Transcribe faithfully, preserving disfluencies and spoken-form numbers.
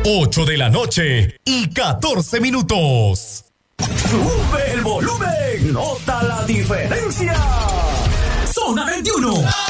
ocho de la noche y catorce minutos. Sube el volumen, nota la diferencia. Zona veintiuno.